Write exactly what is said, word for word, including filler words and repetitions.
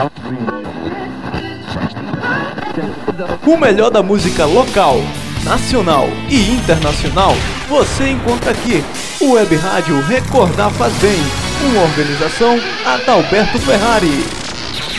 O melhor da música local, nacional e internacional você encontra aqui. O Web Rádio Recordar Faz Bem, uma organização Adalberto Ferrari.